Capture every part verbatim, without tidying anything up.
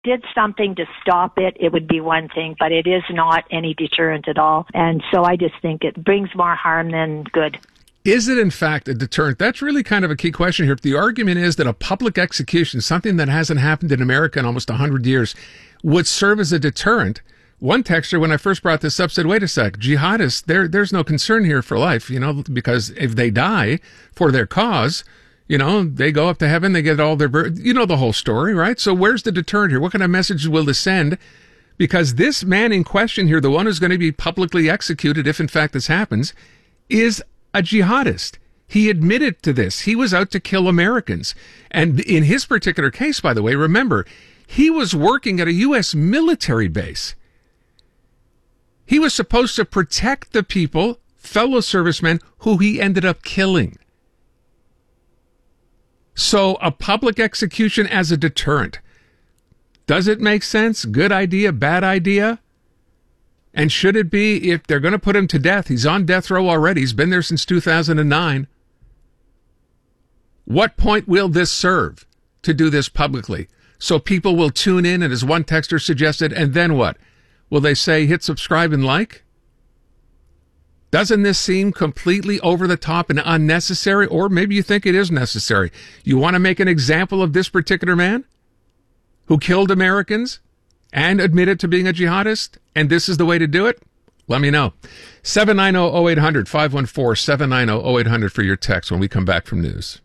did something to stop it, it would be one thing, but it is not any deterrent at all. And so I just think it brings more harm than good. Is it, in fact, a deterrent? That's really kind of a key question here. If the argument is that a public execution, something that hasn't happened in America in almost one hundred years, would serve as a deterrent, one texter, when I first brought this up, said, wait a sec, jihadists, there, there's no concern here for life, you know, because if they die for their cause, you know, they go up to heaven, they get all their, you know the whole story, right? So where's the deterrent here? What kind of message will this send? Because this man in question here, the one who's going to be publicly executed, if in fact this happens, is a jihadist. He admitted to this. He was out to kill Americans. And in his particular case, by the way, remember, he was working at a U S military base. He was supposed to protect the people, fellow servicemen, who he ended up killing. So a public execution as a deterrent. Does it make sense? Good idea? Bad idea? And should it be, if they're going to put him to death, he's on death row already, he's been there since two thousand nine. What point will this serve to do this publicly? So people will tune in, and as one texter suggested, and then what? Will they say, hit subscribe and like? Doesn't this seem completely over the top and unnecessary? Or maybe you think it is necessary. You want to make an example of this particular man who killed Americans and admitted to being a jihadist, and this is the way to do it? Let me know. seven nine zero, zero eight hundred, five one four, seven nine zero, zero eight hundred for your text when we come back from news.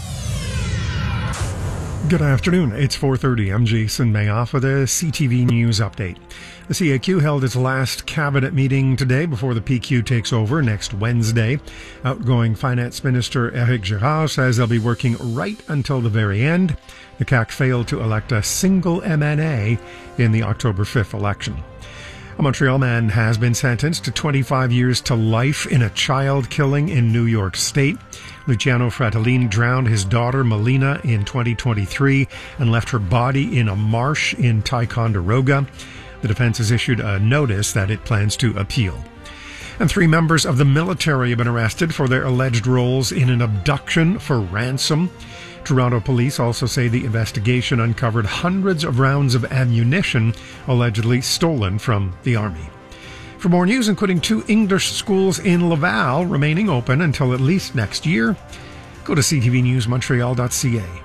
Good afternoon. It's four thirty. I'm Jason Mayoff with a C T V News update. The C A Q held its last cabinet meeting today before the P Q takes over next Wednesday. Outgoing Finance Minister Éric Girard says they'll be working right until the very end. The C A Q failed to elect a single M N A in the October fifth election. A Montreal man has been sentenced to twenty-five years to life in a child killing in New York State. Luciano Fratellini drowned his daughter Melina in twenty twenty-three and left her body in a marsh in Ticonderoga. The defense has issued a notice that it plans to appeal. And three members of the military have been arrested for their alleged roles in an abduction for ransom. Toronto police also say the investigation uncovered hundreds of rounds of ammunition allegedly stolen from the Army. For more news, including two English schools in Laval remaining open until at least next year, go to c t v news montreal dot c a.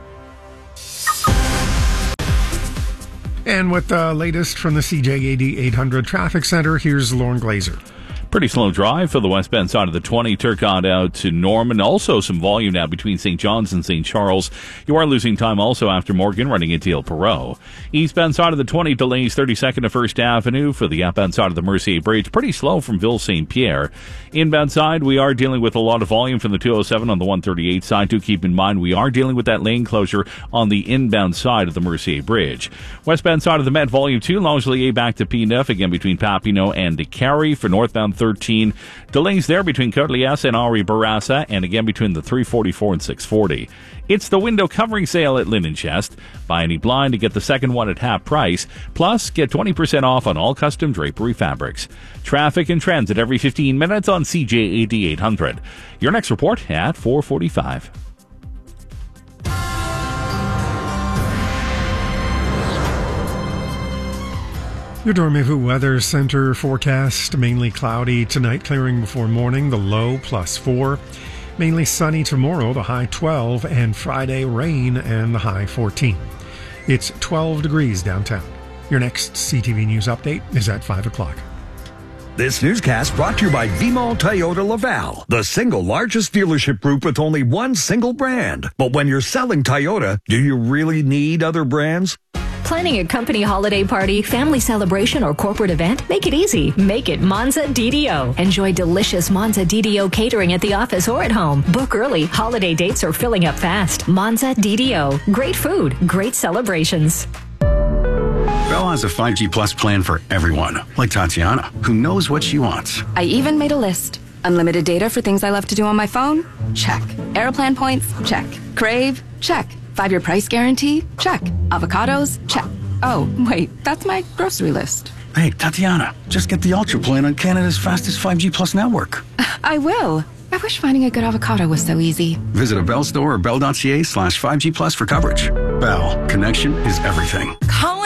And with the latest from the C J A D eight hundred Traffic Center, here's Lauren Glazer. Pretty slow drive for the westbound side of the twenty, Turcotte out to Norman. Also some volume now between Saint John's and Saint Charles. You are losing time also after Morgan running into El Perot. Eastbound side of the twenty delays thirty-second to First Avenue for the outbound side of the Mercier Bridge. Pretty slow from Ville Saint Pierre. Inbound side, we are dealing with a lot of volume from the two oh seven on the one thirty-eight side. Do keep in mind we are dealing with that lane closure on the inbound side of the Mercier Bridge. Westbound side of the Met, volume two, Langelier back to P nine, again between Papineau and DeCarry for northbound thirteen. Delays there between Côte-Liesse and Henri Bourassa, and again between the three forty-four and six forty. It's the window covering sale at Linen Chest. Buy any blind to get the second one at half price. Plus, get twenty percent off on all custom drapery fabrics. Traffic and transit every fifteen minutes on C J A D eight hundred. Your next report at four forty-five. Your Dormez-vous Weather Center forecast, mainly cloudy tonight, clearing before morning, the low plus four. Mainly sunny tomorrow, the high twelve, and Friday rain and the high fourteen. It's twelve degrees downtown. Your next C T V News update is at five o'clock. This newscast brought to you by Vimal Toyota Laval, the single largest dealership group with only one single brand. But when you're selling Toyota, do you really need other brands? Planning a company holiday party, family celebration, or corporate event? Make it easy. Make it Monza D D O. Enjoy delicious Monza D D O catering at the office or at home. Book early. Holiday dates are filling up fast. Monza D D O. Great food. Great celebrations. Bell has a five G Plus plan for everyone, like Tatiana, who knows what she wants. I even made a list. Unlimited data for things I love to do on my phone? Check. Aeroplan points? Check. Crave? Check. Five-year price guarantee? Check. Avocados? Check. Oh, wait, that's my grocery list. Hey, Tatiana, just get the Ultra plan on Canada's fastest five G Plus network. I will. I wish finding a good avocado was so easy. Visit a Bell store or bell.ca slash 5G Plus for coverage. Bell, connection is everything. Colin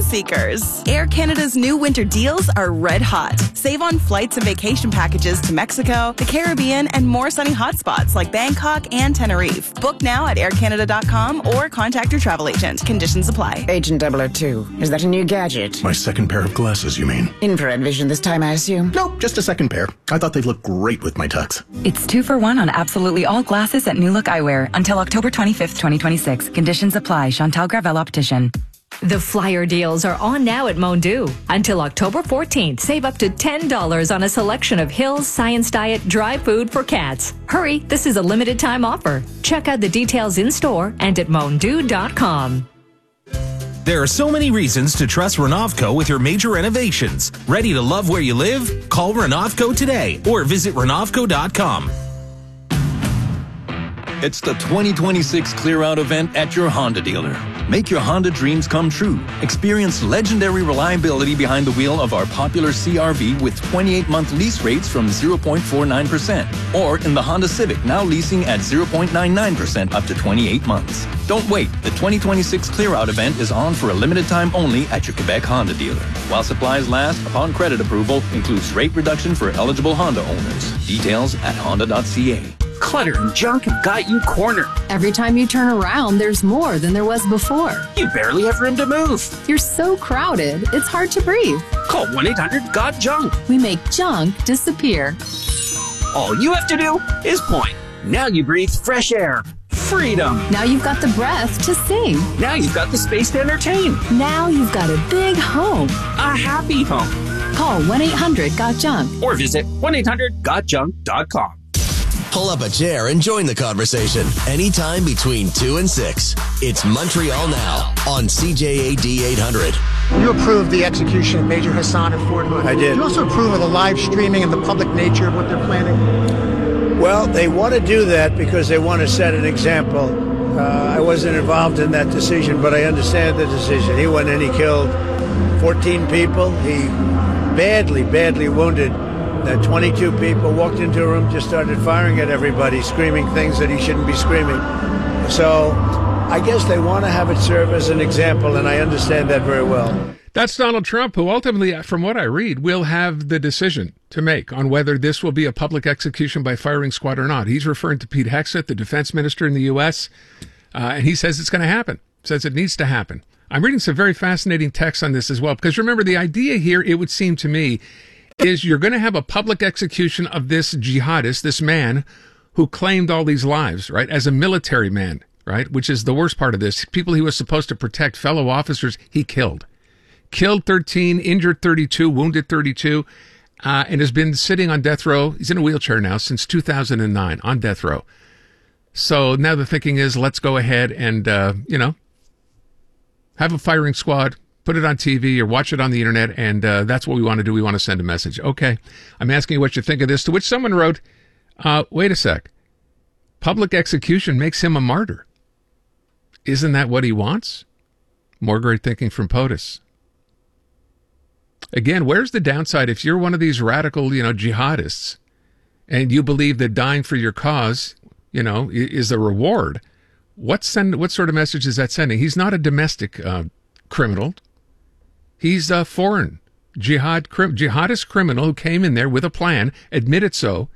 seekers. Air Canada's new winter deals are red hot. Save on flights and vacation packages to Mexico, the Caribbean, and more sunny hotspots like Bangkok and Tenerife. Book now at air canada dot com or contact your travel agent. Conditions apply. Agent double oh two, is that a new gadget? My second pair of glasses, you mean? Infrared vision this time, I assume? Nope, just a second pair. I thought they'd look great with my tux. It's two for one on absolutely all glasses at New Look Eyewear until October twenty-fifth, twenty twenty-six. Conditions apply. Chantal Gravel Optician. The flyer deals are on now at Mondu. Until October fourteenth, save up to ten dollars on a selection of Hill's Science Diet dry food for cats. Hurry, this is a limited time offer. Check out the details in store and at mondu dot com. There are so many reasons to trust Renovco with your major renovations. Ready to love where you live? Call Renovco today or visit renovco dot com. It's the twenty twenty-six Clear Out event at your Honda dealer. Make your Honda dreams come true. Experience legendary reliability behind the wheel of our popular C R V with twenty-eight month lease rates from zero point four nine percent. Or in the Honda Civic, now leasing at zero point nine nine percent up to twenty-eight months. Don't wait. The twenty twenty-six Clear Out event is on for a limited time only at your Quebec Honda dealer. While supplies last, upon credit approval, includes rate reduction for eligible Honda owners. Details at honda dot c a. Clutter and junk have got you cornered. Every time you turn around, there's more than there was before. You barely have room to move. You're so crowded, it's hard to breathe. Call one eight hundred got junk. We make junk disappear. All you have to do is point. Now you breathe fresh air. Freedom. Now you've got the breath to sing. Now you've got the space to entertain. Now you've got a big home. A happy home. Call one eight hundred got junk. Or visit one eight hundred got junk dot com. Pull up a chair and join the conversation anytime between two and six. It's Montreal Now on C J A D eight hundred. You approved the execution of Major Hassan at Fort Hood. I did. You also approve of the live streaming and the public nature of what they're planning? Well, they want to do that because they want to set an example. Uh, I wasn't involved in that decision, but I understand the decision. He went in, he killed fourteen people. He badly, badly wounded uh, twenty-two people, walked into a room, just started firing at everybody, screaming things that he shouldn't be screaming. So I guess they want to have it serve as an example, and I understand that very well. That's Donald Trump, who ultimately, from what I read, will have the decision to make on whether this will be a public execution by firing squad or not. He's referring to Pete Hegseth, the defense minister in the U S, uh, and he says it's going to happen, says it needs to happen. I'm reading some very fascinating texts on this as well, because remember, the idea here, it would seem to me, is you're going to have a public execution of this jihadist, this man who claimed all these lives, right, as a military man, right, which is the worst part of this. People he was supposed to protect, fellow officers, he killed. Killed thirteen, injured thirty-two, wounded thirty-two, uh, and has been sitting on death row. He's in a wheelchair now since two thousand nine on death row. So now the thinking is, let's go ahead and, uh, you know, have a firing squad, put it on T V or watch it on the internet, and uh, that's what we want to do. We want to send a message. Okay, I'm asking you what you think of this, to which someone wrote, uh, wait a sec, public execution makes him a martyr. Isn't that what he wants? More great thinking from POTUS. Again, where's the downside if you're one of these radical, you know, jihadists, and you believe that dying for your cause, you know, is a reward? What send? What sort of message is that sending? He's not a domestic uh, criminal. He's a foreign jihad jihadist criminal who came in there with a plan, admitted so,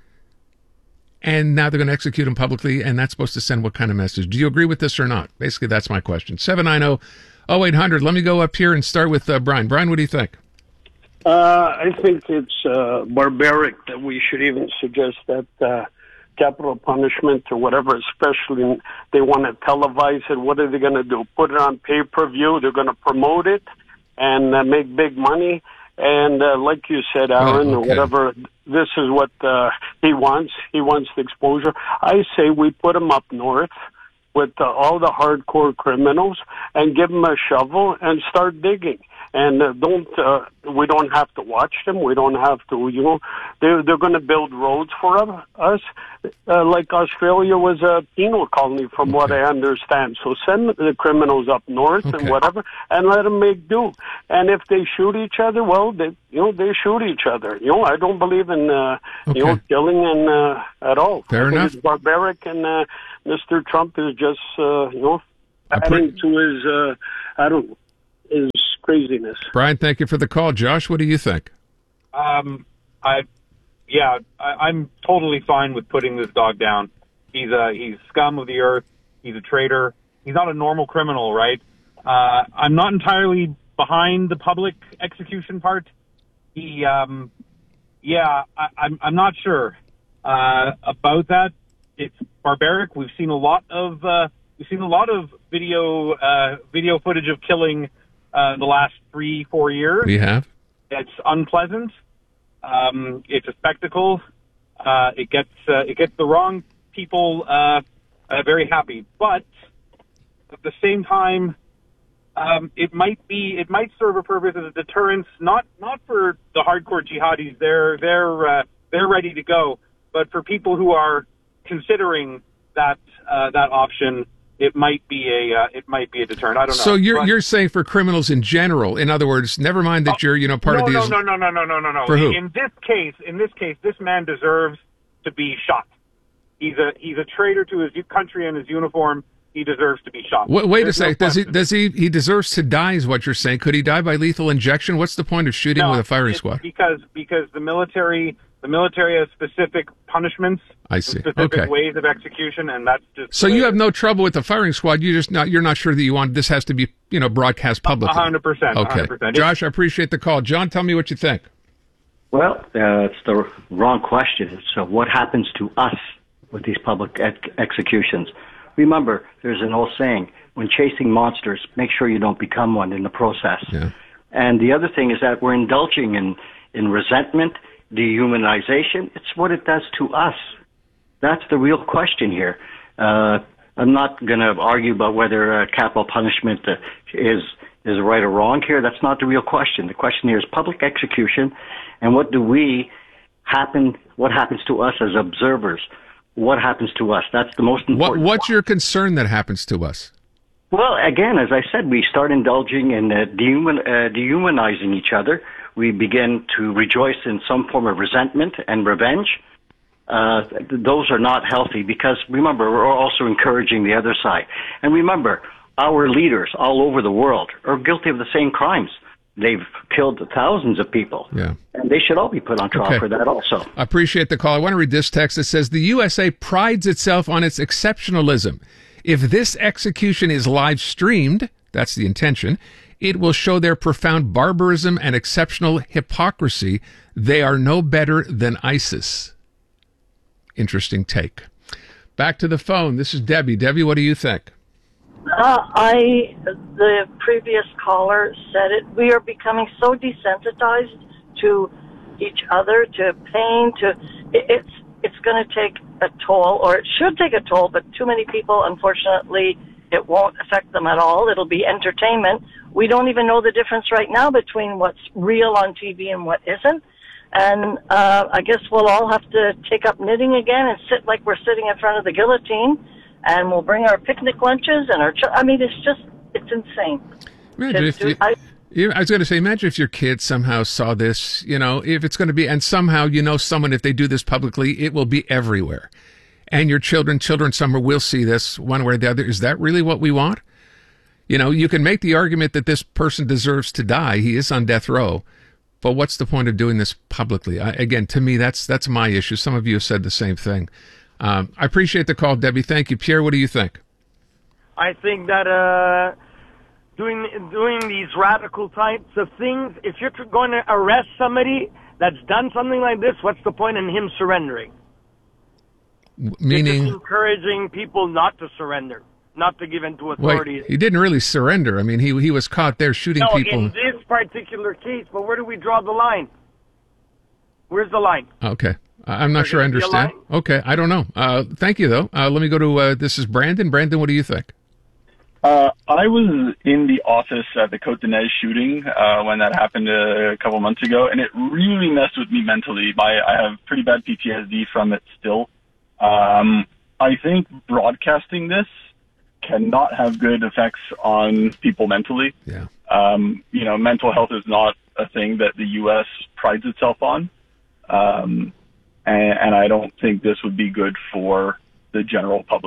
and now they're going to execute him publicly, and that's supposed to send what kind of message? Do you agree with this or not? Basically, that's my question. seven nine zero, oh eight hundred. Let me go up here and start with uh, Brian. Brian, what do you think? Uh, I think it's uh, barbaric that we should even suggest that uh, capital punishment or whatever, especially they want to televise it. What are they going to do? Put it on pay-per-view? They're going to promote it and uh, make big money. And uh, like you said, Aaron, oh, okay. or whatever, this is what uh, he wants. He wants the exposure. I say we put him up north with uh, all the hardcore criminals and give him a shovel and start digging. And uh, don't uh, we don't have to watch them. We don't have to, you know, they're, they're going to build roads for us. Uh, like Australia was a penal colony, from okay. what I understand. So send the criminals up north okay. and whatever, and let them make do. And if they shoot each other, well, they, you know, they shoot each other. You know, I don't believe in, uh, okay. you know, killing and uh, at all. Fair I enough. Think it's barbaric, and uh, Mister Trump is just, uh, you know, adding pre- to his, uh, I don't know, his craziness. Brian, thank you for the call. Josh, what do you think? Um, I, yeah, I, I'm totally fine with putting this dog down. He's a he's scum of the earth. He's a traitor. He's not a normal criminal, right? Uh, I'm not entirely behind the public execution part. He, um, yeah, I, I'm I'm not sure uh, about that. It's barbaric. We've seen a lot of uh, we've seen a lot of video uh, video footage of killing uh, the last three four years. We have. It's unpleasant. Um, it's a spectacle. Uh, it gets uh, it gets the wrong people uh, uh, very happy, but at the same time, um, it might be it might serve a purpose as a deterrence, not not for the hardcore jihadis. They're they're uh, they're ready to go, but for people who are considering that uh, that option, it might be a uh, it might be a deterrent. I don't know. So you're but, you're saying for criminals in general, in other words, never mind that you're you know part no, of these. No, no, no, no, no, no, no. For who? In this case, in this case, this man deserves to be shot. He's a he's a traitor to his country and his uniform. He deserves to be shot. Wait, wait a There's second. no does he? Does he? He deserves to die, is what you're saying? Could he die by lethal injection? What's the point of shooting No, with a firing it's squad? Because because the military the military has specific punishments. I see. Specific Okay. ways of execution, and that's just So the way you it have no trouble with the firing squad. You just not. You're not sure that you want this has to be you know broadcast publicly. A hundred percent. a Okay. hundred percent. Josh, I appreciate the call. John, tell me what you think. Well, uh, it's the wrong question. So what happens to us with these public ex- executions? Remember, there's an old saying, when chasing monsters, make sure you don't become one in the process. Yeah. And the other thing is that we're indulging in, in resentment, dehumanization. It's what it does to us. That's the real question here. Uh, I'm not going to argue about whether uh, capital punishment uh, is is right or wrong here. That's not the real question. The question here is public execution, and what do we happen? What happens to us as observers? What happens to us? That's the most important. What, what's your concern that happens to us? Well, again, as I said, we start indulging in uh, dehuman, uh, dehumanizing each other. We begin to rejoice in some form of resentment and revenge. Uh, th- those are not healthy because, remember, we're also encouraging the other side. And remember, our leaders all over the world are guilty of the same crimes. They've killed thousands of people. Yeah. And they should all be put on trial Okay. for that also. I appreciate the call. I want to read this text that says, the U S A prides itself on its exceptionalism. If this execution is live streamed, that's the intention, it will show their profound barbarism and exceptional hypocrisy. They are no better than ISIS. Interesting take. Back to the phone. This is Debbie. Debbie, what do you think? Uh, I, the previous caller said it. We are becoming so desensitized to each other, to pain, to it, it's it's going to take a toll, or it should take a toll. But too many people, unfortunately, it won't affect them at all. It'll be entertainment. We don't even know the difference right now between what's real on T V and what isn't. And uh, I guess we'll all have to take up knitting again and sit like we're sitting in front of the guillotine. And we'll bring our picnic lunches and our, ch- I mean, it's just, it's insane. Imagine if you, I, you, I was going to say, imagine if your kids somehow saw this, you know, if it's going to be, and somehow, you know, someone, if they do this publicly, it will be everywhere. And your children, children somewhere will see this one way or the other. Is that really what we want? You know, you can make the argument that this person deserves to die. He is on death row. But what's the point of doing this publicly? I, again, to me, that's, that's my issue. Some of you have said the same thing. Um, I appreciate the call, Debbie. Thank you. Pierre, what do you think? I think that uh, doing doing these radical types of things, if you're going to arrest somebody that's done something like this, what's the point in him surrendering? Meaning? It's just encouraging people not to surrender, not to give in to authorities. Wait, he didn't really surrender. I mean, he he was caught there shooting no, people. in this particular case, but where do we draw the line? Where's the line? Okay. I'm not Is sure I it a understand. Okay, I don't know. Uh, thank you, though. Uh, let me go to, uh, this is Brandon. Brandon, what do you think? Uh, I was in the office at the Côte d'Ivoire shooting uh, when that happened a couple months ago, and it really messed with me mentally. My, I have pretty bad P T S D from it still. Um, I think broadcasting this cannot have good effects on people mentally. Yeah. Um, you know, mental health is not a thing that the U S prides itself on. Um, and, and I don't think this would be good for the general public.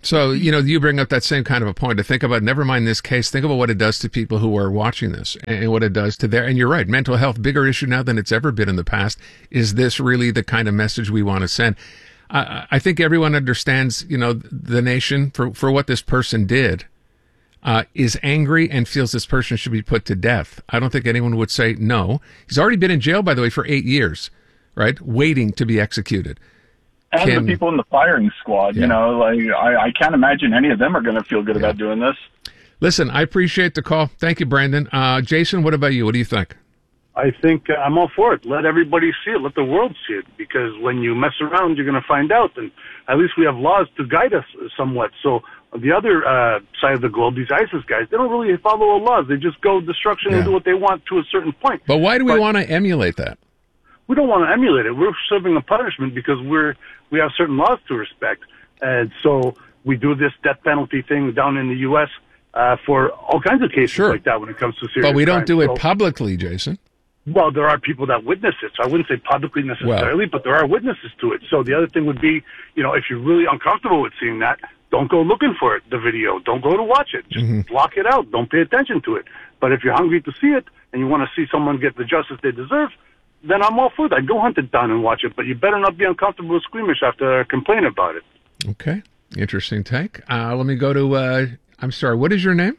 So, you know, you bring up that same kind of a point to think about, never mind this case, think about what it does to people who are watching this and what it does to their, and you're right, mental health, bigger issue now than it's ever been in the past. Is this really the kind of message we want to send? I, I think everyone understands, you know, the nation for, for what this person did, uh, is angry and feels this person should be put to death. I don't think anyone would say no. He's already been in jail, by the way, for eight years, right? Waiting to be executed. And Can, the people in the firing squad, yeah. you know, like I, I can't imagine any of them are going to feel good yeah. about doing this. Listen, I appreciate the call. Thank you, Brandon. Uh, Jason, what about you? What do you think? I think uh, I'm all for it. Let everybody see it. Let the world see it. Because when you mess around, you're going to find out. And at least we have laws to guide us somewhat. So on the other uh, side of the globe, these ISIS guys, they don't really follow the laws. They just go destruction yeah. and do what they want to a certain point. But why do we but, want to emulate that? We don't want to emulate it. We're serving a punishment because we're we have certain laws to respect. And so we do this death penalty thing down in the U S uh, for all kinds of cases sure. like that when it comes to serious But we don't crimes. do it so, publicly, Jason. Well, there are people that witness it, so I wouldn't say publicly necessarily, well, but there are witnesses to it. So the other thing would be, you know, if you're really uncomfortable with seeing that, don't go looking for it, the video. Don't go to watch it. Just mm-hmm. block it out. Don't pay attention to it. But if you're hungry to see it and you want to see someone get the justice they deserve, then I'm all for that. Go hunt it down and watch it, but you better not be uncomfortable or squeamish after complaining about it. Okay. Interesting take. Uh, let me go to, uh, I'm sorry, what is your name?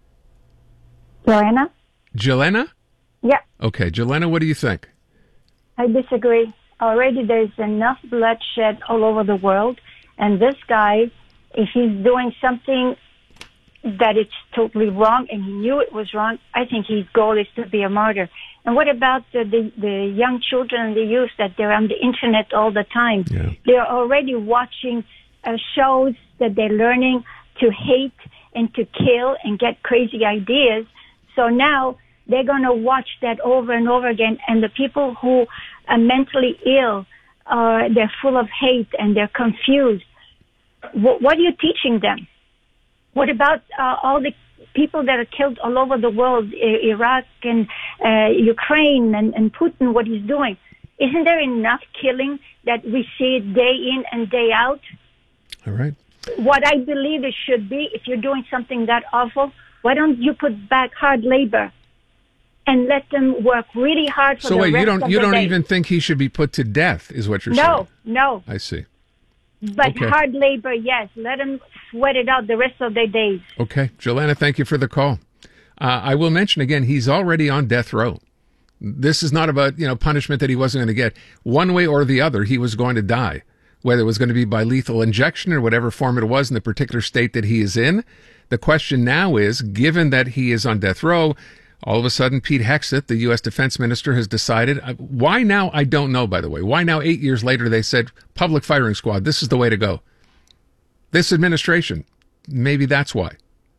Joanna. Jelena? Yeah. Okay. Jelena, what do you think? I disagree. Already there's enough bloodshed all over the world, and this guy, if he's doing something that it's totally wrong and he knew it was wrong, I think his goal is to be a martyr. And what about the, the, the young children and the youth that they're on the internet all the time? Yeah. They're already watching uh, shows that they're learning to hate and to kill and get crazy ideas. So now they're going to watch that over and over again. And the people who are mentally ill, uh, they're full of hate and they're confused. W- what are you teaching them? What about uh, all the people that are killed all over the world, I- Iraq and uh, Ukraine and, and Putin, what he's doing? Isn't there enough killing that we see day in and day out? All right. What I believe it should be, if you're doing something that awful, why don't you put back hard labor and let them work really hard for so the wait, rest you don't of you the don't day? even think he should be put to death, is what you're No, saying? no. I see. But Okay. hard labor, yes. Let them sweat it out the rest of their days. Okay. Jelena, thank you for the call. Uh, I will mention again, he's already on death row. This is not about, you know, punishment that he wasn't going to get. One way or the other, he was going to die, whether it was going to be by lethal injection or whatever form it was in the particular state that he is in. The question now is, given that he is on death row, all of a sudden Pete Hegseth, the U S defense minister, has decided, uh, why now? I don't know, by the way. Why now, eight years later, they said, public firing squad, this is the way to go. This administration, maybe that's why.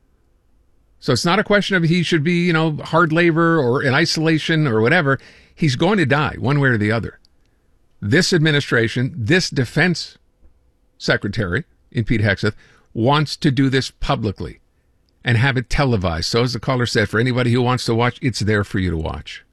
So it's not a question of he should be, you know, hard labor or in isolation or whatever. He's going to die one way or the other. This administration, this defense secretary in Pete Hegseth, wants to do this publicly and have it televised. So as the caller said, for anybody who wants to watch, it's there for you to watch.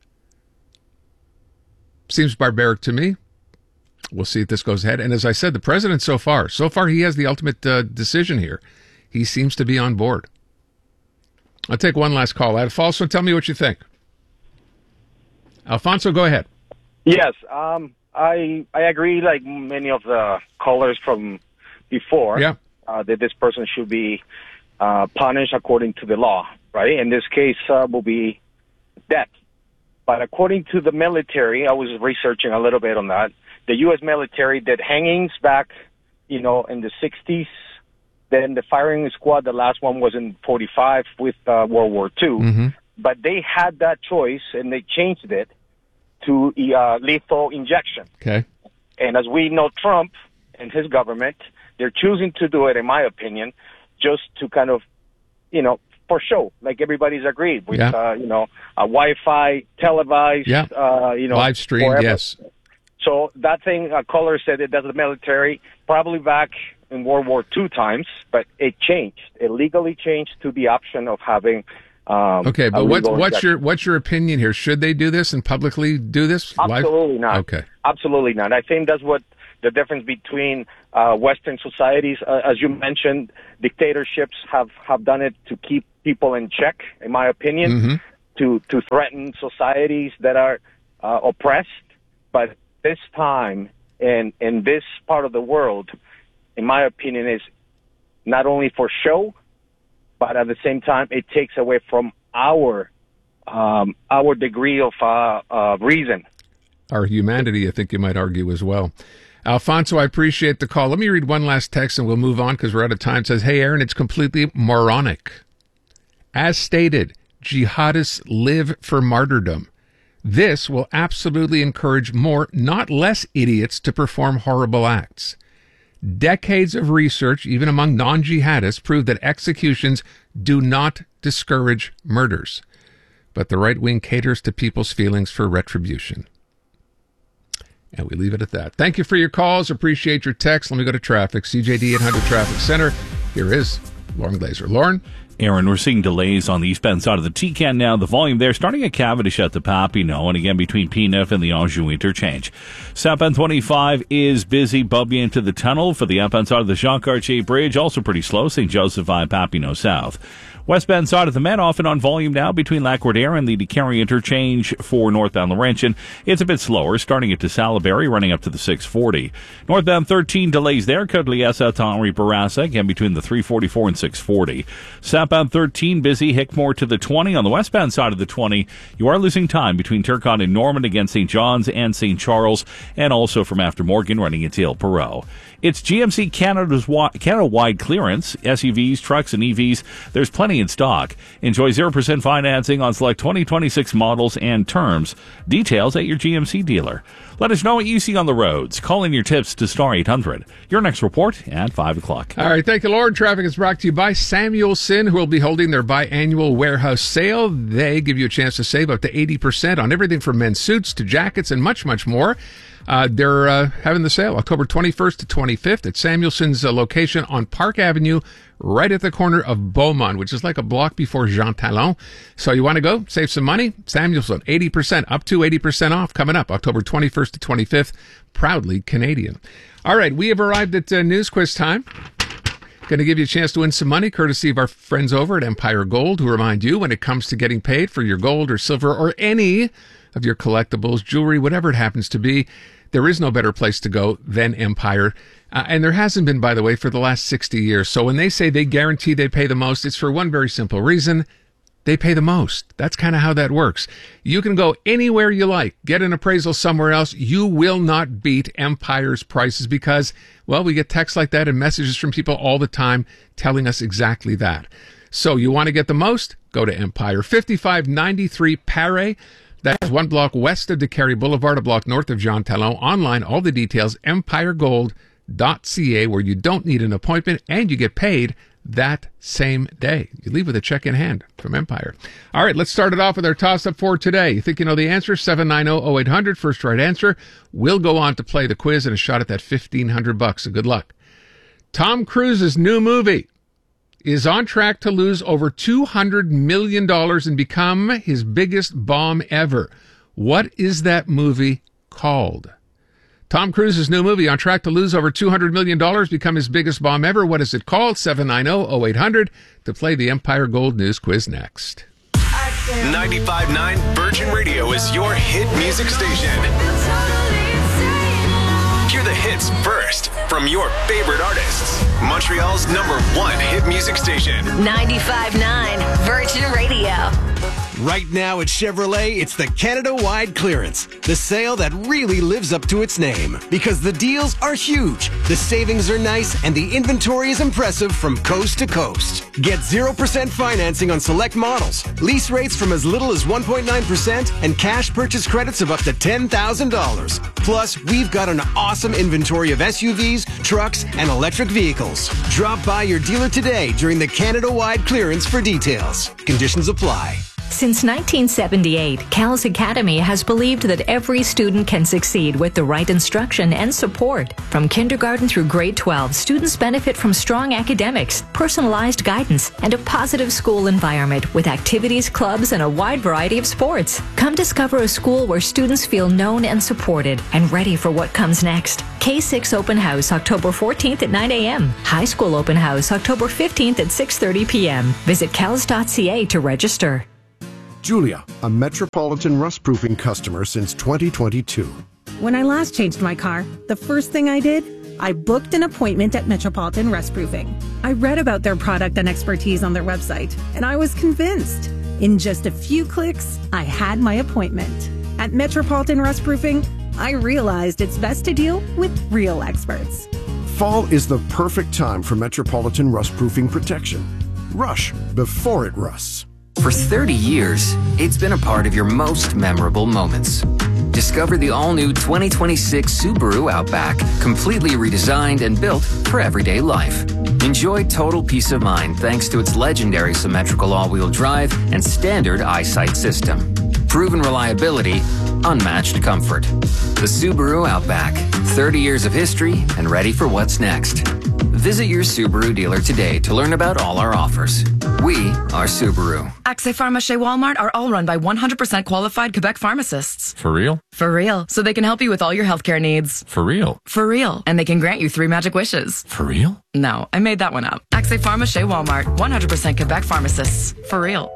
Seems barbaric to me. We'll see if this goes ahead. And as I said, the president so far, so far he has the ultimate uh, decision here. He seems to be on board. I'll take one last call. Alfonso, tell me what you think. Alfonso, go ahead. Yes, um, I I agree. Like many of the callers from before, yeah. uh, that this person should be uh, punished according to the law, right? In this case, uh, will be death. But according to the military, I was researching a little bit on that. The U S military did hangings back, you know, in the sixties. Then the firing squad, the last one was in forty-five with uh, World War Two. Mm-hmm. But they had that choice, and they changed it to uh, lethal injection. Okay. And as we know, Trump and his government, they're choosing to do it, in my opinion, just to kind of, you know, for show, like everybody's agreed with, Yeah. uh, you know, a Wi-Fi, televised, Yeah. uh, you know, Live streamed, forever. yes. So that thing, a caller said it does the military, probably back in World War Two times, but it changed. It legally changed to the option of having. Um, Okay, a but what's legal what's injection. your what's your opinion here? Should they do this and publicly do this? live? Absolutely not. Okay. Absolutely not. I think that's what the difference between uh, Western societies. Uh, as you mentioned, dictatorships have, have done it to keep people in check, in my opinion, mm-hmm. to, to threaten societies that are uh, oppressed. But this time, in, in this part of the world, in my opinion, is not only for show, but at the same time, it takes away from our um, our degree of uh, uh, reason. Our humanity, I think you might argue as well. Alfonso, I appreciate the call. Let me read one last text and we'll move on because we're out of time. It says, hey, Aaron, it's completely moronic. As stated, jihadists live for martyrdom. This will absolutely encourage more, not less, idiots to perform horrible acts. Decades of research, even among non-jihadists, prove that executions do not discourage murders, but the right wing caters to people's feelings for retribution. And we leave it at that. Thank you for your calls. Appreciate your text. Let me go to traffic. C J D eight hundred Traffic Center. Here is Lauren Glazer. Lauren? Aaron, we're seeing delays on the eastbound side of the T C A N now. The volume there starting at Cavendish at the Papineau, and again between P N F and the Anjou interchange. Southbound twenty-five is busy, bumping into the tunnel for the outbound side of the Jean Cartier Bridge. Also pretty slow, Saint Joseph I Papineau South. Westbound side of the Met, often on volume now between Lac-Roder and the DeCarry interchange for northbound Laurentian. It's a bit slower, starting at DeSalisbury, running up to the six forty. Northbound thirteen delays there, Côte-Liesse to Henri Bourassa, again between the three forty-four and six forty. Southbound thirteen busy, Hickmore to the twenty. On the westbound side of the twenty, you are losing time between Turcotte and Norman against Saint John's and Saint Charles, and also from after Morgan running into Il Perrot. It's G M C Canada's Canada-wide clearance, S U Vs, trucks, and E Vs. There's plenty in stock. Enjoy zero percent financing on select twenty twenty-six models and terms. Details at your G M C dealer. Let us know what you see on the roads. Call in your tips to Star eight hundred. Your next report at five o'clock. All right, thank you, Lord. Traffic is brought to you by Samuelson, who will be holding their biannual warehouse sale. They give you a chance to save up to eighty percent on everything from men's suits to jackets and much, much more. Uh, they're uh, having the sale October twenty-first to twenty-fifth at Samuelson's uh, location on Park Avenue, right at the corner of Beaumont, which is like a block before Jean Talon. So you want to go save some money? Samuelson, eighty percent, up to eighty percent off coming up October twenty-first to twenty-fifth. Proudly Canadian. All right, we have arrived at uh, News Quiz time. Going to give you a chance to win some money, courtesy of our friends over at Empire Gold, who remind you when it comes to getting paid for your gold or silver or any of your collectibles, jewelry, whatever it happens to be, there is no better place to go than Empire. Uh, and there hasn't been, by the way, for the last sixty years. So when they say they guarantee they pay the most, it's for one very simple reason. They pay the most. That's kind of how that works. You can go anywhere you like, get an appraisal somewhere else. You will not beat Empire's prices because, well, we get texts like that and messages from people all the time telling us exactly that. So you want to get the most? Go to Empire. fifty-five ninety-three Paris. That's one block west of DeCarry Boulevard, a block north of Jean Talon. Online, all the details, empire gold dot c a, where you don't need an appointment and you get paid that same day. You leave with a check in hand from Empire. All right, let's start it off with our toss-up for today. You think you know the answer? seven nine zero, zero eight hundred, first right answer. We'll go on to play the quiz and a shot at that fifteen hundred bucks. So good luck. Tom Cruise's new movie is on track to lose over two hundred million dollars and become his biggest bomb ever. What is that movie called? Tom Cruise's new movie on track to lose over two hundred million dollars, become his biggest bomb ever. What is it called? seven nine zero, zero eight hundred to play the Empire Gold News Quiz next. ninety-five point nine Virgin Radio is your hit music station. Hear the hits first from your favorite artists. Montreal's number one hit music station. ninety-five point nine Virgin Radio. Right now at Chevrolet, it's the Canada-wide clearance, the sale that really lives up to its name. Because the deals are huge, the savings are nice, and the inventory is impressive from coast to coast. Get zero percent financing on select models, lease rates from as little as one point nine percent, and cash purchase credits of up to ten thousand dollars. Plus, we've got an awesome inventory of S U Vs, trucks, and electric vehicles. Drop by your dealer today during the Canada-wide clearance for details. Conditions apply. Since nineteen seventy-eight, CALS Academy has believed that every student can succeed with the right instruction and support. From kindergarten through grade twelve, students benefit from strong academics, personalized guidance, and a positive school environment with activities, clubs, and a wide variety of sports. Come discover a school where students feel known and supported and ready for what comes next. K six Open House, October fourteenth at nine a.m. High School Open House, October fifteenth at six thirty p.m. Visit cals dot c a to register. Julia, a Metropolitan rust-proofing customer since twenty twenty-two. When I last changed my car, the first thing I did, I booked an appointment at Metropolitan Rust Proofing. I read about their product and expertise on their website, and I was convinced. In just a few clicks, I had my appointment. At Metropolitan Rust Proofing, I realized it's best to deal with real experts. Fall is the perfect time for Metropolitan rust-proofing protection. Rush before it rusts. For thirty years, it's been a part of your most memorable moments. Discover the all-new twenty twenty-six Subaru Outback, completely redesigned and built for everyday life. Enjoy total peace of mind thanks to its legendary symmetrical all-wheel drive and standard eyesight system. Proven reliability, unmatched comfort. The Subaru Outback, thirty years of history and ready for what's next. Visit your Subaru dealer today to learn about all our offers. We are Subaru. Accès Pharmacie Walmart are all run by one hundred percent qualified Quebec pharmacists. For real? For real. So they can help you with all your healthcare needs. For real? For real. And they can grant you three magic wishes. For real? No, I made that one up. Accès Pharmacie Walmart, one hundred percent Quebec pharmacists. For real.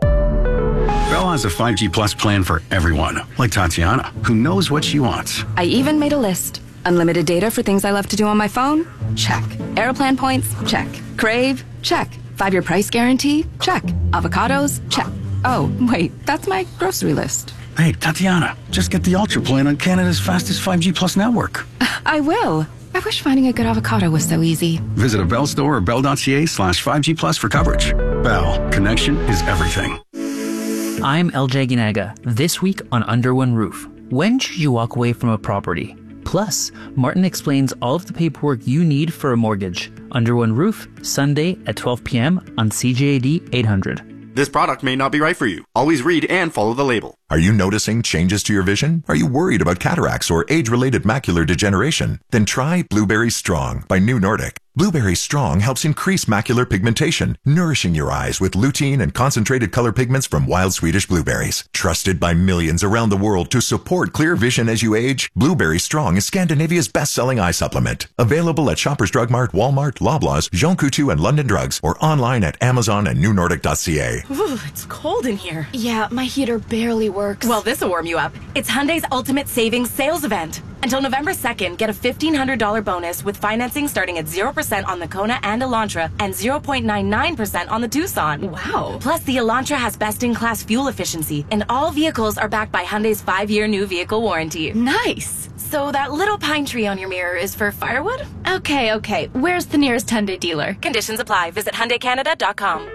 Bell has a five G Plus plan for everyone, like Tatiana, who knows what she wants. I even made a list. Unlimited data for things I love to do on my phone? Check. Aeroplan points? Check. Crave? Check. Five-year price guarantee? Check. Avocados? Check. Oh, wait, that's my grocery list. Hey, Tatiana, just get the Ultra plan on Canada's fastest five G Plus network. I will. I wish finding a good avocado was so easy. Visit a Bell store or bell.ca slash 5G Plus for coverage. Bell, connection is everything. I'm L J Ginaga. This week on Under One Roof, when should you walk away from a property? Plus, Martin explains all of the paperwork you need for a mortgage. Under One Roof, Sunday at twelve p.m. on C J A D eight hundred. This product may not be right for you. Always read and follow the label. Are you noticing changes to your vision? Are you worried about cataracts or age-related macular degeneration? Then try Blueberry Strong by New Nordic. Blueberry Strong helps increase macular pigmentation, nourishing your eyes with lutein and concentrated color pigments from wild Swedish blueberries. Trusted by millions around the world to support clear vision as you age, Blueberry Strong is Scandinavia's best-selling eye supplement. Available at Shoppers Drug Mart, Walmart, Loblaws, Jean Coutu, and London Drugs, or online at Amazon and new nordic dot c a. Ooh, it's cold in here. Yeah, my heater barely works. Well, this'll warm you up. It's Hyundai's Ultimate Savings Sales Event. Until November second, get a fifteen hundred dollars bonus with financing starting at zero percent on the Kona and Elantra and zero point nine nine percent on the Tucson. Wow. Plus, the Elantra has best-in-class fuel efficiency, and all vehicles are backed by Hyundai's five-year new vehicle warranty. Nice. So that little pine tree on your mirror is for firewood? Okay, okay. Where's the nearest Hyundai dealer? Conditions apply. Visit Hyundai Canada dot com.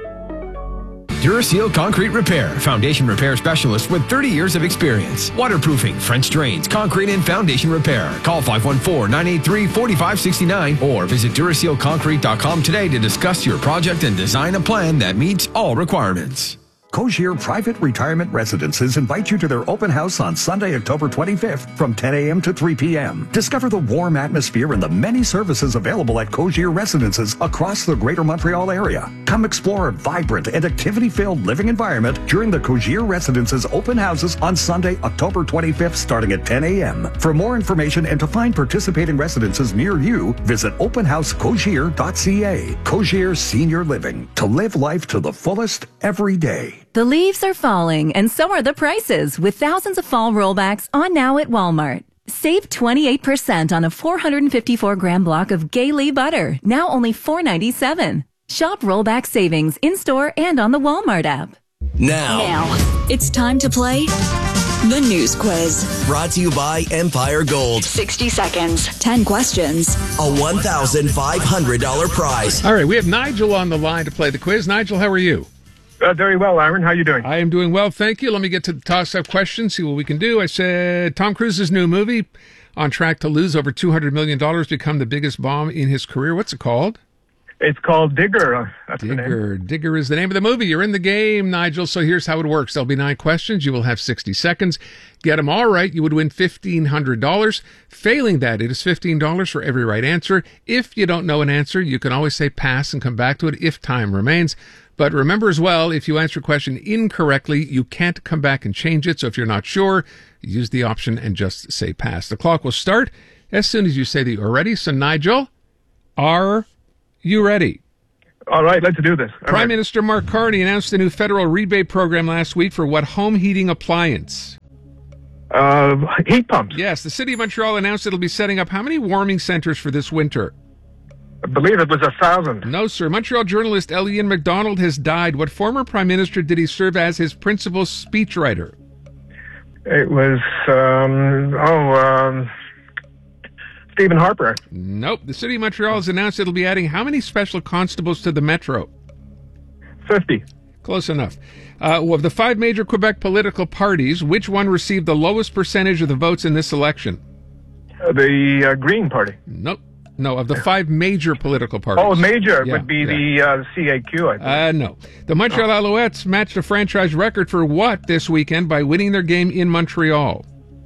Duraseal Concrete Repair, foundation repair specialist with thirty years of experience. Waterproofing, French drains, concrete and foundation repair. Call five one four, nine eight three, four five six nine or visit Duraseal Concrete dot com today to discuss your project and design a plan that meets all requirements. Cogier Private Retirement Residences invite you to their open house on Sunday, October twenty-fifth from ten a.m. to three p.m. Discover the warm atmosphere and the many services available at Cogier Residences across the Greater Montreal area. Come explore a vibrant and activity-filled living environment during the Cogier Residences open houses on Sunday, October twenty-fifth starting at ten a.m. For more information and to find participating residences near you, visit open house cogier dot c a. Cogier Senior Living. To live life to the fullest every day. The leaves are falling, and so are the prices, with thousands of fall rollbacks on now at Walmart. Save twenty-eight percent on a four hundred fifty-four gram block of Gailey butter, now only four ninety-seven. Shop rollback savings in-store and on the Walmart app. Now. Now, it's time to play the News Quiz. Brought to you by Empire Gold. sixty seconds, ten questions, a one thousand five hundred dollars prize. All right, we have Nigel on the line to play the quiz. Nigel, how are you? Uh, very well, Aaron. How are you doing? I am doing well, thank you. Let me get to the toss-up question, see what we can do. I said Tom Cruise's new movie, on track to lose over two hundred million dollars, become the biggest bomb in his career. What's it called? It's called Digger. That's the name. Digger. Digger is the name of the movie. You're in the game, Nigel. So here's how it works. There'll be nine questions. You will have sixty seconds. Get them all right, you would win fifteen hundred dollars. Failing that, it is fifteen dollars for every right answer. If you don't know an answer, you can always say pass and come back to it if time remains. But remember as well, if you answer a question incorrectly, you can't come back and change it. So if you're not sure, use the option and just say pass. The clock will start as soon as you say that you're ready. So Nigel, are you ready? All right, let's do this. All Prime right. Minister Mark Carney announced a new federal rebate program last week for what home heating appliance? Uh, heat pumps. Yes, the City of Montreal announced it'll be setting up how many warming centers for this winter? I believe it was a thousand. No, sir. Montreal journalist L. Ian MacDonald has died. What former prime minister did he serve as his principal speechwriter? It was, um, oh, um, Stephen Harper. Nope. The City of Montreal has announced it'll be adding how many special constables to the metro? fifty. Close enough. Uh, of the five major Quebec political parties, which one received the lowest percentage of the votes in this election? Uh, the uh, Green Party. Nope. No, of the five major political parties. Oh, major Yeah, would be yeah. the uh, C A Q, I think. Uh, no. The Montreal Alouettes matched a franchise record for what this weekend by winning their game in Montreal?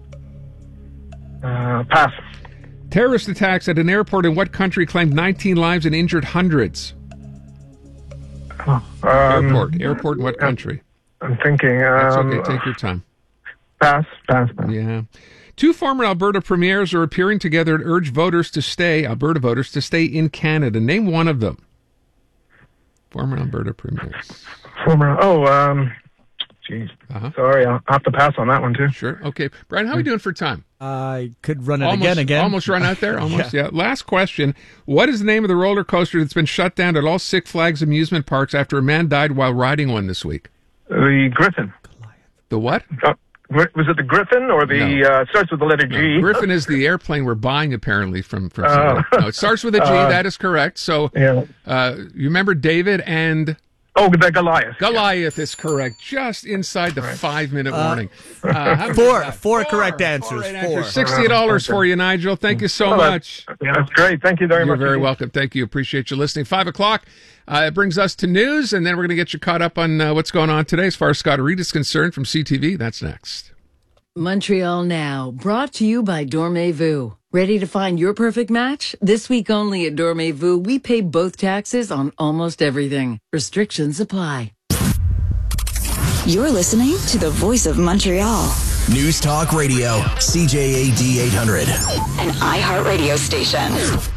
Uh, pass. Terrorist attacks at an airport in what country claimed nineteen lives and injured hundreds? Um, airport. Airport in what country? I'm thinking. That's Um, okay. Take your time. Pass. Pass. Pass. Yeah. Two former Alberta premiers are appearing together to urge voters to stay, Alberta voters, to stay in Canada. Name one of them. Former Alberta premiers. Former. Oh, um, jeez. Uh-huh. Sorry, I'll have to pass on that one too. Sure. Okay. Brian, how are we doing for time? I could run it almost, again, again. Almost run out there? Almost, yeah. Yeah. Last question. What is the name of the roller coaster that's been shut down at all Six Flags amusement parks after a man died while riding one this week? The Griffin. The what? Uh, was it the Griffin or the, No. uh, starts with the letter G? No, Griffin is the airplane we're buying, apparently, from, from Uh, somewhere. No, it starts with a G. uh, that is correct. So, yeah. uh, you remember David and... Oh, the Goliath. Goliath is correct. Just inside the five-minute Uh, warning. Uh, how four, about that? four correct answers. Four right Four. answers. sixty dollars for you, Nigel. Thank you so Oh, that- much. Yeah, that's great. Thank you very You're much. very welcome. Thank you. Appreciate you listening. Five o'clock. Uh, it brings us to news, and then we're going to get you caught up on uh, what's going on today as far as Scott Reed is concerned from C T V. That's next. Montreal Now, brought to you by Dormez-vous. Ready to find your perfect match? This week only at Dormez-vous, we pay both taxes on almost everything. Restrictions apply. You're listening to the voice of Montreal. News Talk Radio, C J A D eight hundred. An iHeartRadio station.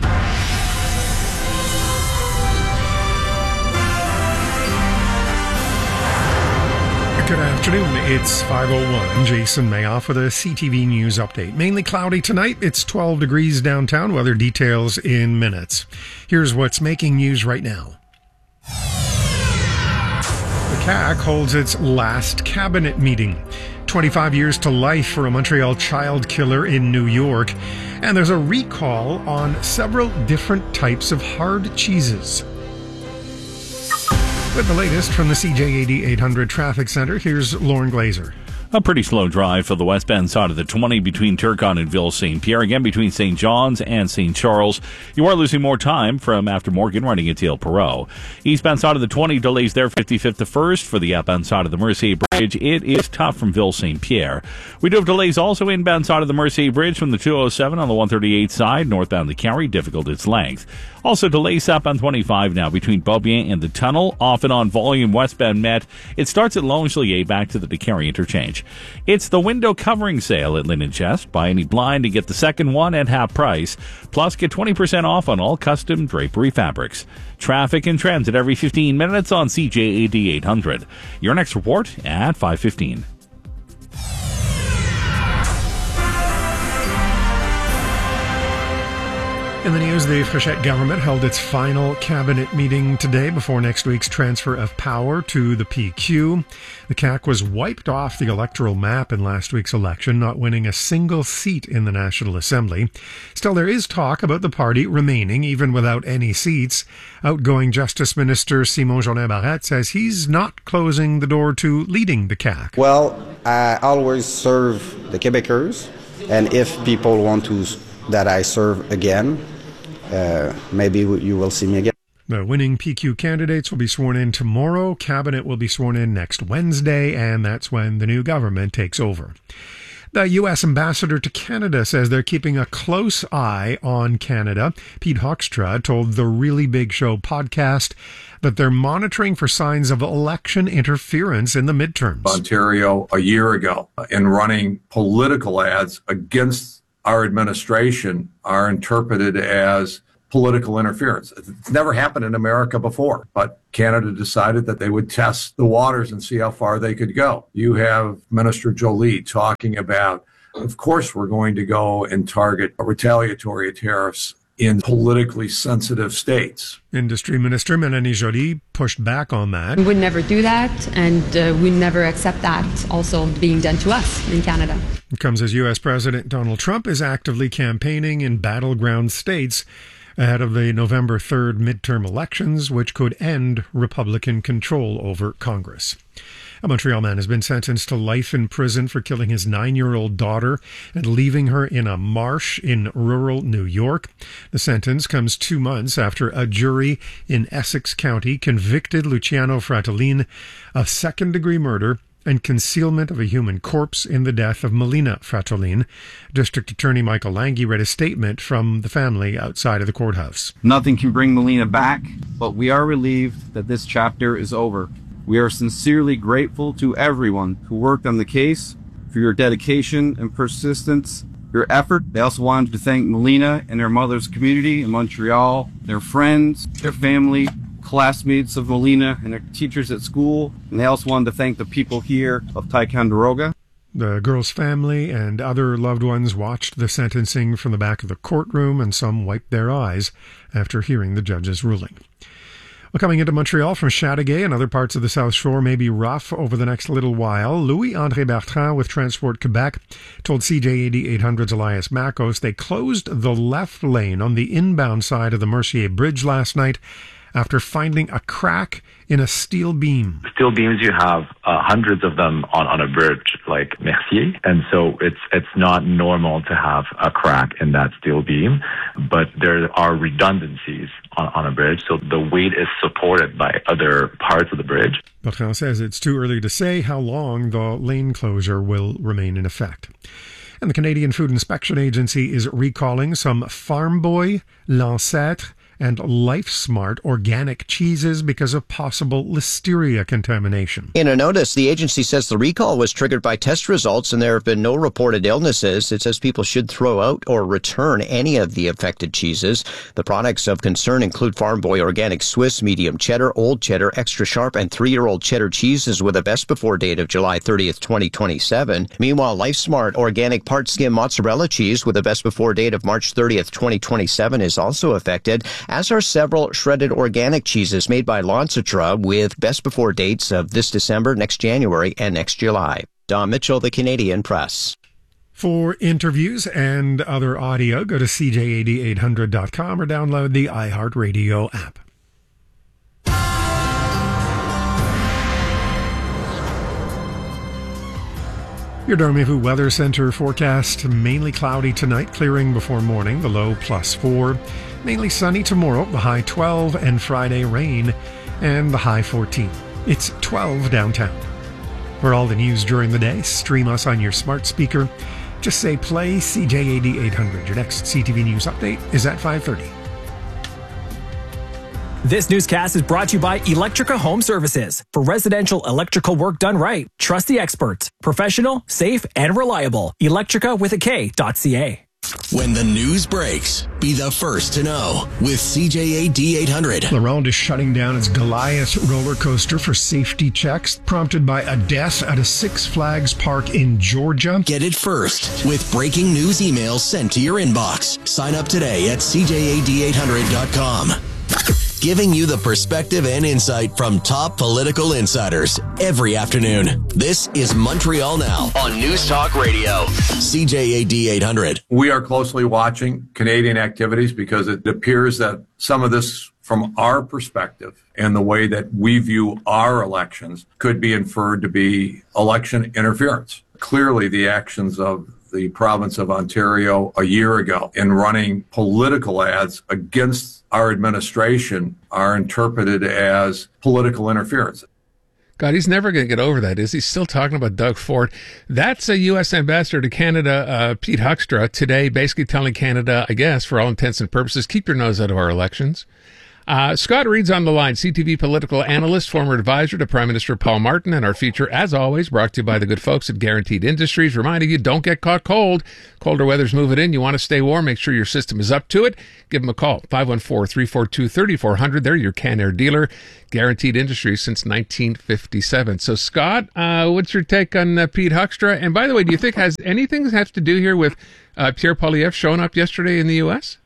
Good afternoon. It's five oh one. Jason Mayoff with a C T V News update. Mainly cloudy tonight. It's twelve degrees downtown. Weather details in minutes. Here's what's making news right now. The C A C holds its last cabinet meeting. twenty-five years to life for a Montreal child killer in New York. And there's a recall on several different types of hard cheeses. With the latest from the C J A D eight hundred Traffic Center, here's Lauren Glazer. A pretty slow drive for the westbound side of the twenty between Turcotte and Ville Saint Pierre. Again, between Saint John's and Saint Charles. You are losing more time from after Morgan running into El Perot. Eastbound side of the twenty, delays there fifty-fifth to first. For the outbound side of the Mercier Bridge, it is tough from Ville Saint Pierre. We do have delays also inbound side of the Mercier Bridge from the two oh seven on the one thirty-eight side. Northbound the Carry, difficult its length. Also delays southbound twenty-five now between Beaubien and the tunnel. Off and on volume westbound Met. It starts at Longelier back to the DeCarry interchange. It's the window covering sale at Linen Chest. Buy any blind to get the second one at half price. Plus get twenty percent off on all custom drapery fabrics. Traffic and trends at every fifteen minutes on C J A D eight hundred. Your next report at five fifteen. In the news, the Frechette government held its final cabinet meeting today before next week's transfer of power to the P Q. The C A C was wiped off the electoral map in last week's election, not winning a single seat in the National Assembly. Still, there is talk about the party remaining, even without any seats. Outgoing Justice Minister Simon Jolin Barrette says he's not closing the door to leading the C A C. Well, I always serve the Quebecers, and if people want to that I serve again, Uh, maybe you will see me again. The winning P Q candidates will be sworn in tomorrow. Cabinet will be sworn in next Wednesday, and that's when the new government takes over. The U S ambassador to Canada says they're keeping a close eye on Canada. Pete Hoekstra told the Really Big Show podcast that they're monitoring for signs of election interference in the midterms. Ontario, a year ago, in running political ads against our administration, are interpreted as political interference. It's never happened in America before, but Canada decided that they would test the waters and see how far they could go. You have Minister Jolie talking about, of course, we're going to go and target retaliatory tariffs in politically sensitive states. Industry Minister Mélanie Joly pushed back on that. We would never do that, and uh, we never accept that also being done to us in Canada. It comes as U S President Donald Trump is actively campaigning in battleground states ahead of the November third midterm elections, which could end Republican control over Congress. A Montreal man has been sentenced to life in prison for killing his nine-year-old daughter and leaving her in a marsh in rural New York. The sentence comes two months after a jury in Essex County convicted Luciano Fratellin of second-degree murder and concealment of a human corpse in the death of Melina Fratellin. District Attorney Michael Lange read a statement from the family outside of the courthouse. Nothing can bring Melina back, but we are relieved that this chapter is over. We are sincerely grateful to everyone who worked on the case for your dedication and persistence, your effort. They also wanted to thank Melina and her mother's community in Montreal, their friends, their family, classmates of Melina and their teachers at school, and they also wanted to thank the people here of Ticonderoga. The girl's family and other loved ones watched the sentencing from the back of the courtroom, and some wiped their eyes after hearing the judge's ruling. Well, coming into Montreal from Chateauguay and other parts of the South Shore may be rough over the next little while. Louis-André Bertrand with Transport Quebec told C J A D eight hundred's Elias Makos they closed the left lane on the inbound side of the Mercier Bridge last night after finding a crack in a steel beam. Steel beams, you have uh, hundreds of them on, on a bridge like Mercier, and so it's it's not normal to have a crack in that steel beam, but there are redundancies on, on a bridge, so the weight is supported by other parts of the bridge. Bertrand says it's too early to say how long the lane closure will remain in effect. And the Canadian Food Inspection Agency is recalling some Farm Boy, Lancêtre, and LifeSmart organic cheeses because of possible listeria contamination. In a notice, the agency says the recall was triggered by test results and there have been no reported illnesses. It says people should throw out or return any of the affected cheeses. The products of concern include Farm Boy Organic Swiss, Medium Cheddar, Old Cheddar, Extra Sharp, and three-year-old cheddar cheeses with a best before date of July thirtieth, twenty twenty-seven. Meanwhile, LifeSmart Organic Part Skim Mozzarella Cheese with a best before date of March thirtieth, twenty twenty-seven is also affected, as are several shredded organic cheeses made by Lancitra with best before dates of this December, next January, and next July. Don Mitchell, The Canadian Press. For interviews and other audio, go to C J A D eight hundred dot com or download the iHeartRadio app. Your Dormez-vous Weather Center forecast, mainly cloudy tonight, clearing before morning, the low plus four. Mainly sunny tomorrow, the high twelve, and Friday rain, and the high fourteen. It's twelve downtown. For all the news during the day, stream us on your smart speaker. Just say play C J A D eight hundred. Your next C T V News update is at five thirty. This newscast is brought to you by Electrica Home Services. For residential electrical work done right, trust the experts. Professional, safe, and reliable. Electrica with a K dot C A. When the news breaks, be the first to know with C J A D eight hundred. Laurent is shutting down its Goliath roller coaster for safety checks, prompted by a death at a Six Flags park in Georgia. Get it first with breaking news emails sent to your inbox. Sign up today at C J A D eight hundred dot com. Giving you the perspective and insight from top political insiders every afternoon. This is Montreal Now on News Talk Radio. C J A D eight hundred. We are closely watching Canadian activities because it appears that some of this, from our perspective and the way that we view our elections, could be inferred to be election interference. Clearly, the actions of the province of Ontario a year ago in running political ads against our administration are interpreted as political interference. God, he's never going to get over that, is he? Still talking about Doug Ford. That's a U S ambassador to Canada, uh, Pete Huckstra, today basically telling Canada, I guess, for all intents and purposes, keep your nose out of our elections. Uh, Scott Reed's on the line, C T V political analyst, former advisor to Prime Minister Paul Martin, and our feature, as always, brought to you by the good folks at Guaranteed Industries, reminding you, don't get caught cold. Colder weather's moving in. You want to stay warm. Make sure your system is up to it. Give them a call, five one four, three four two, three four zero zero. They're your Canair dealer. Guaranteed Industries since nineteen fifty-seven. So, Scott, uh, what's your take on uh, Pete Huckstra? And by the way, do you think has anything have to do here with uh, Pierre Poilievre showing up yesterday in the U S?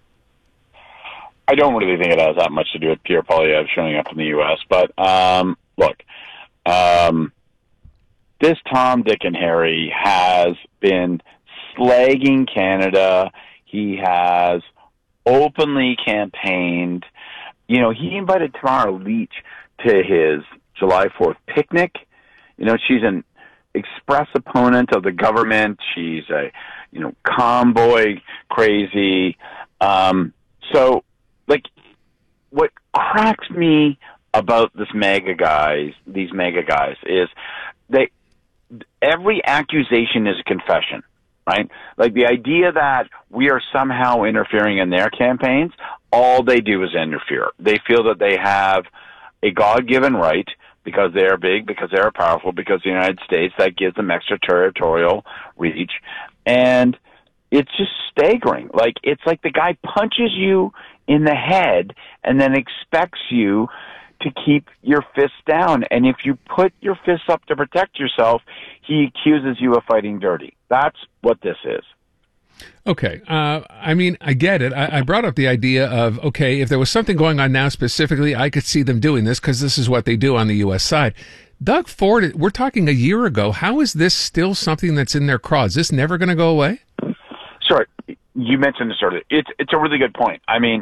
I don't really think it has that much to do with Pierre Poilievre showing up in the U S, but um, look, um, this Tom, Dick, and Harry has been slagging Canada. He has openly campaigned. You know, he invited Tamara Leach to his July fourth picnic. You know, she's an express opponent of the government. She's a, you know, convoy crazy. Um, so, like, what cracks me about this mega guys, these mega guys, is they every accusation is a confession, right? Like the idea that we are somehow interfering in their campaigns, all they do is interfere. They feel that they have a God-given right because they are big, because they are powerful, because the United States, that gives them extraterritorial reach. And it's just staggering. Like, it's like the guy punches you in the head and then expects you to keep your fists down. And if you put your fists up to protect yourself, he accuses you of fighting dirty. That's what this is. Okay. Uh, I mean, I get it. I, I brought up the idea of, okay, if there was something going on now specifically, I could see them doing this because this is what they do on the U S side. Doug Ford, we're talking a year ago. How is this still something that's in their craw? Is this never going to go away? Sorry, you mentioned this earlier. It's it's a really good point. I mean,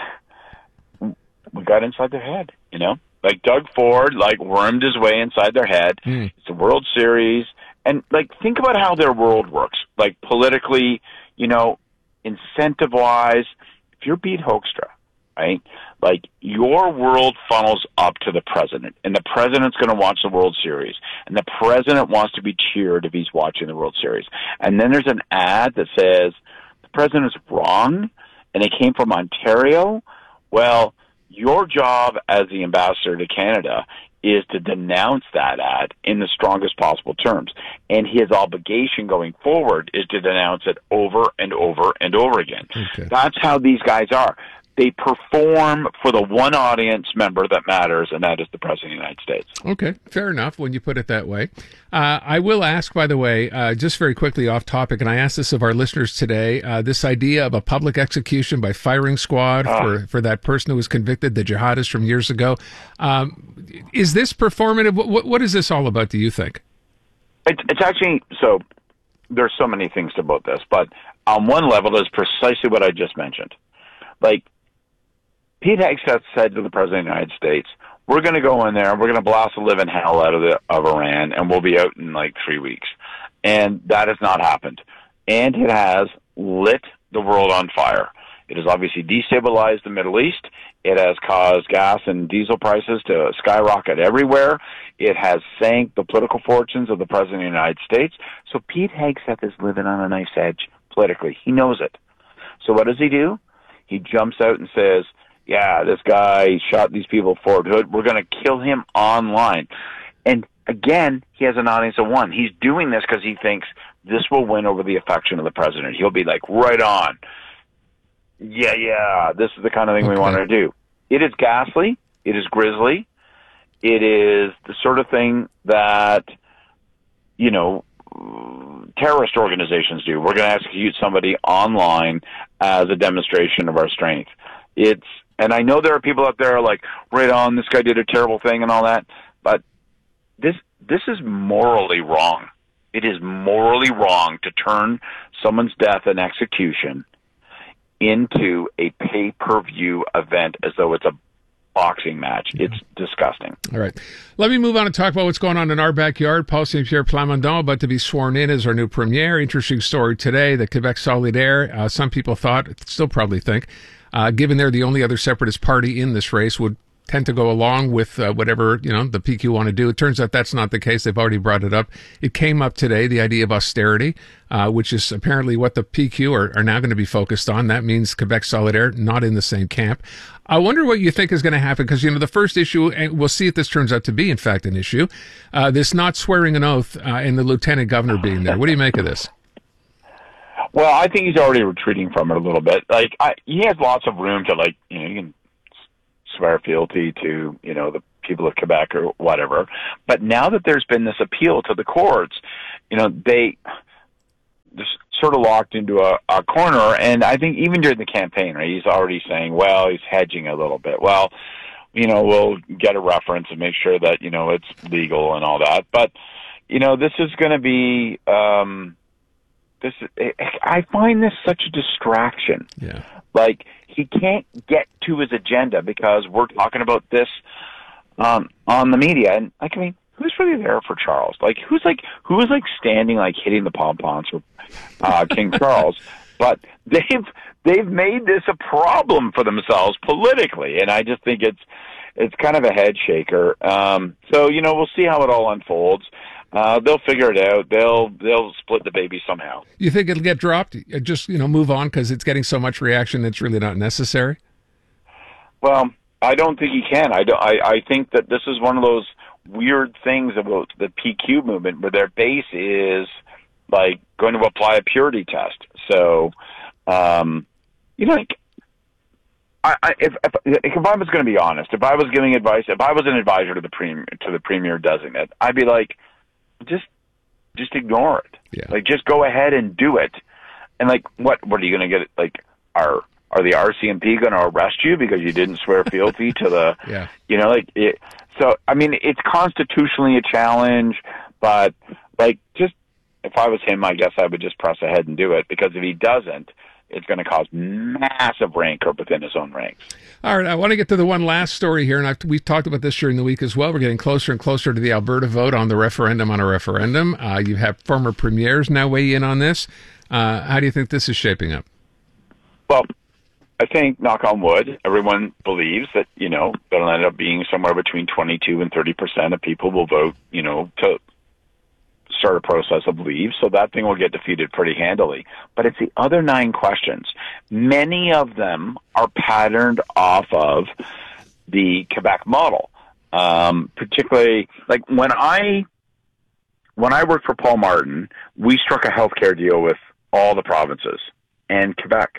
we got inside their head, you know? Like, Doug Ford, like, wormed his way inside their head. Mm. It's a World Series. And, like, think about how their world works. Like, politically, you know, incentive-wise, if you're Pete Hoekstra, right, like, your world funnels up to the president. And the president's going to watch the World Series. And the president wants to be cheered if he's watching the World Series. And then there's an ad that says, the president's wrong, and it came from Ontario. Well, your job as the ambassador to Canada is to denounce that ad in the strongest possible terms. And his obligation going forward is to denounce it over and over and over again. Okay. That's how these guys are. They perform for the one audience member that matters, and that is the President of the United States. Okay, fair enough when you put it that way. Uh, I will ask, by the way, uh, just very quickly off topic, and I asked this of our listeners today, uh, this idea of a public execution by firing squad uh, for, for that person who was convicted, the jihadist from years ago. Um, is this performative? What, what is this all about, do you think? It's, it's actually, so there's so many things about this, but on one level, it's precisely what I just mentioned. Like, Pete Hegseth said to the President of the United States, we're going to go in there and we're going to blast the living hell out of the of Iran, and we'll be out in like three weeks. And that has not happened. And it has lit the world on fire. It has obviously destabilized the Middle East. It has caused gas and diesel prices to skyrocket everywhere. It has sank the political fortunes of the President of the United States. So Pete Hegseth is living on a knife's edge politically. He knows it. So what does he do? He jumps out and says, yeah, this guy shot these people at Fort Hood. We're going to kill him online. And again, he has an audience of one. He's doing this because he thinks this will win over the affection of the president. He'll be like, right on. Yeah, yeah, this is the kind of thing okay. we want to do. It is ghastly. It is grisly. It is the sort of thing that, you know, terrorist organizations do. We're going to execute somebody online as a demonstration of our strength. It's, and I know there are people out there like, right on, this guy did a terrible thing and all that, but this this is morally wrong. It is morally wrong to turn someone's death and execution into a pay-per-view event as though it's a boxing match. It's disgusting. All right. Let me move on and talk about what's going on in our backyard. Paul Saint-Pierre Plamondon about to be sworn in as our new premier. Interesting story today that Quebec Solidaire, uh, some people thought, still probably think, uh, given they're the only other separatist party in this race, would tend to go along with uh, whatever, you know, the P Q want to do. It turns out that's not the case. They've already brought it up. It came up today, the idea of austerity, uh, which is apparently what the P Q are, are now going to be focused on. That means Quebec Solidaire not in the same camp. I wonder what you think is going to happen, because, you know, the first issue, and we'll see if this turns out to be, in fact, an issue, uh, this not swearing an oath uh, and the lieutenant governor being there. What do you make of this? Well, I think he's already retreating from it a little bit. Like, I, he has lots of room to, like, you know, you can swear fealty to, you know, the people of Quebec or whatever. But now that there's been this appeal to the courts, you know, they just sort of locked into a, a corner. And I think even during the campaign, right, he's already saying, well, he's hedging a little bit. Well, you know, we'll get a reference and make sure that, you know, it's legal and all that. But, you know, this is going to be, um, this, I find this such a distraction. Yeah. Like, he can't get to his agenda because we're talking about this um, on the media. And, like, I mean, who's really there for Charles? Like, who's, like, who's, like, standing, like, hitting the pom-poms for uh, King Charles? But they've they've made this a problem for themselves politically, and I just think it's it's kind of a head shaker. Um, so, you know, we'll see how it all unfolds. Uh, they'll figure it out. They'll they'll split the baby somehow. You think it'll get dropped? Just, you know, move on because it's getting so much reaction it's really not necessary? Well, I don't think he can. I, don't, I, I think that this is one of those weird things about the P Q movement where their base is, like, going to apply a purity test. So, um, you know, like, I, I, if, if if I was going to be honest, if I was giving advice, if I was an advisor to the premier, to the premier designate, I'd be like, just just ignore it. Yeah. Like, just go ahead and do it. And, like, what what are you going to get? Like, are are the R C M P going to arrest you because you didn't swear fealty to the? Yeah. You know, like it. So, I mean, it's constitutionally a challenge, but, like, just if I was him, I guess I would just press ahead and do it, because if he doesn't, it's going to cause massive rancor within his own ranks. All right, I want to get to the one last story here, and I've, we've talked about this during the week as well. We're getting closer and closer to the Alberta vote on the referendum on a referendum. Uh, you have former premiers now weigh in on this. Uh, how do you think this is shaping up? Well, I think, knock on wood, everyone believes that, you know, that'll end up being somewhere between twenty-two and thirty percent of people will vote, you know, to start a process of leave, so that thing will get defeated pretty handily. But it's the other nine questions. Many of them are patterned off of the Quebec model. Um, particularly, like, when I when I worked for Paul Martin, we struck a healthcare deal with all the provinces and Quebec.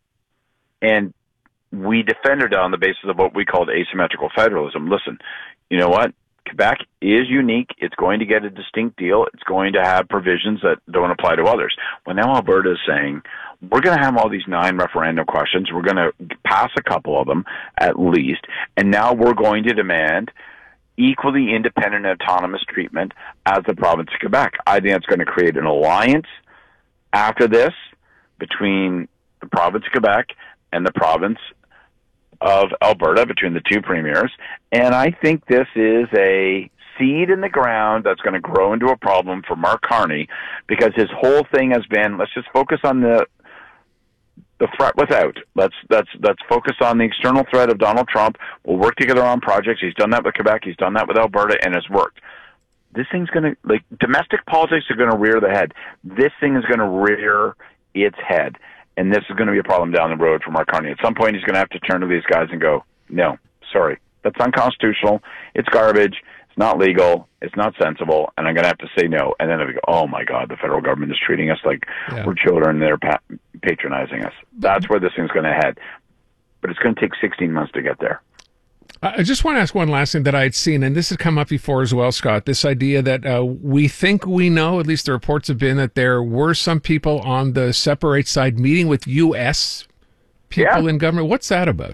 And we defended it on the basis of what we called asymmetrical federalism. Listen, you know what? Quebec is unique. It's going to get a distinct deal. It's going to have provisions that don't apply to others. Well, now Alberta is saying, we're going to have all these nine referendum questions. We're going to pass a couple of them at least. And now we're going to demand equally independent and autonomous treatment as the province of Quebec. I think it's going to create an alliance after this between the province of Quebec and the province of Alberta, between the two premiers. And I think this is a seed in the ground that's going to grow into a problem for Mark Carney, because his whole thing has been, let's just focus on the the threat without. Let's let's let's focus on the external threat of Donald Trump. We'll work together on projects. He's done that with Quebec. He's done that with Alberta, and it's worked. This thing's going to, like, domestic politics are going to rear the head. This thing is going to rear its head. And this is going to be a problem down the road for Mark Carney. At some point, he's going to have to turn to these guys and go, no, sorry, that's unconstitutional. It's garbage. It's not legal. It's not sensible. And I'm going to have to say no. And then I go, oh, my God, the federal government is treating us like yeah. we're children. They're pa- patronizing us. That's where this thing's going to head. But it's going to take sixteen months to get there. I just want to ask one last thing that I had seen, and this has come up before as well, Scott, this idea that uh, we think we know, at least the reports have been, that there were some people on the Separate side meeting with U S people yeah. in government. What's that about?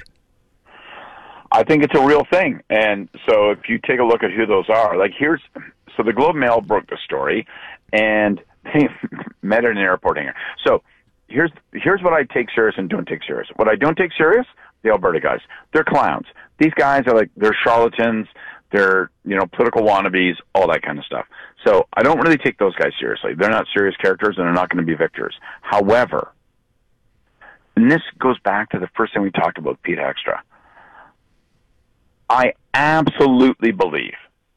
I think it's a real thing. And so if you take a look at who those are, like here's, so the Globe Mail broke the story, and they met at an airport hangar. So here's here's what I take serious and don't take serious. What I don't take serious the Alberta guys. They're clowns. These guys are like, they're charlatans, they're, you know, political wannabes, all that kind of stuff. So I don't really take those guys seriously. They're not serious characters, and they're not going to be victors. However, and this goes back to the first thing we talked about, Pete Hegstra, I absolutely believe